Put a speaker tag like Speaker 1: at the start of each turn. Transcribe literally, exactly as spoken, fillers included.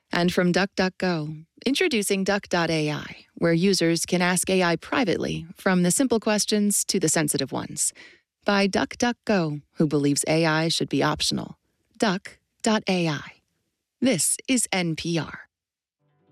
Speaker 1: And from DuckDuckGo, introducing Duck dot A I, where users can ask A I privately, from the simple questions to the sensitive ones. By DuckDuckGo, who believes A I should be optional. Duck dot A I. This is N P R.